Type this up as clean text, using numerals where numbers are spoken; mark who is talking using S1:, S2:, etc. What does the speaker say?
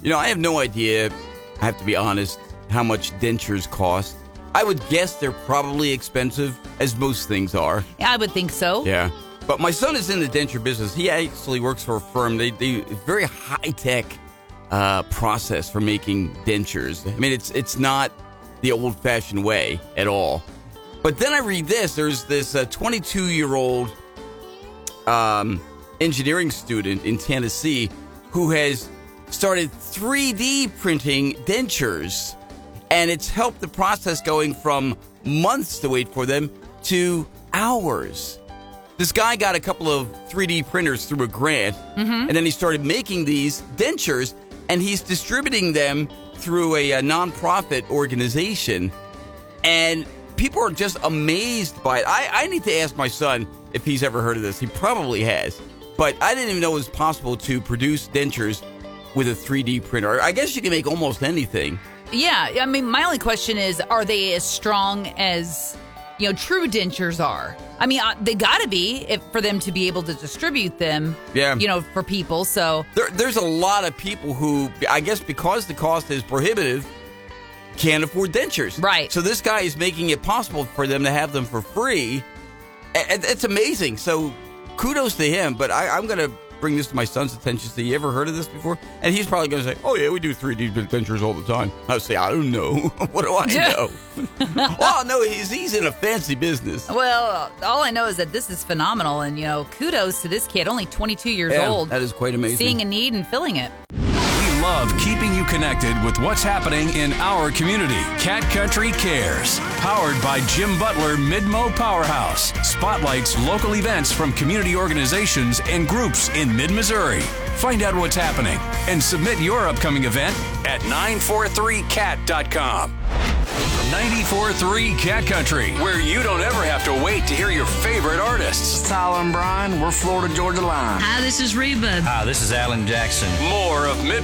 S1: I have no idea, I have to be honest, how much dentures cost. I would guess they're probably expensive, as most things are.
S2: Yeah, I would think so.
S1: Yeah. But my son is in the denture business. He actually works for a firm. They very high-tech process for making dentures. I mean, it's not the old-fashioned way at all. But then I read this. There's this 22-year-old engineering student in Tennessee who has started 3D printing dentures. And it's helped the process going from months to wait for them to hours. This guy got a couple of 3D printers through a grant, and then he started making these dentures, and he's distributing them through a nonprofit organization. And people are just amazed by it. I need to ask my son if he's ever heard of this. He probably has. But I didn't even know it was possible to produce dentures with a 3D printer. I guess you can make almost anything.
S2: Yeah, I mean, my only question is, are they as strong as, true dentures are? I mean, they got to be for them to be able to distribute them, for people, so...
S1: There's a lot of people who, I guess because the cost is prohibitive, can't afford dentures.
S2: Right.
S1: So this guy is making it possible for them to have them for free. It's amazing. So kudos to him, but I'm going to bring this to my son's attention. So, you ever heard of this before? And he's probably going to say, oh, yeah, we do 3D dentures all the time. I'll say, I don't know. What do I know? Oh, no, he's in a fancy business.
S2: Well, all I know is that this is phenomenal. And, kudos to this kid, only 22 years old.
S1: That is quite amazing.
S2: Seeing a need and filling it.
S3: We love keeping you connected with what's happening in our community. Cat Country Cares, powered by Jim Butler Midmo Powerhouse, spotlights local events from community organizations and groups in mid-Missouri. Find out what's happening and submit your upcoming event at 943cat.com. 94.3 Cat Country, where you don't ever have to wait to hear your favorite artists.
S4: This is Tyler and Brian. We're Florida Georgia Line.
S5: Hi, this is Reba.
S6: Hi, this is Alan Jackson.
S3: More of Mid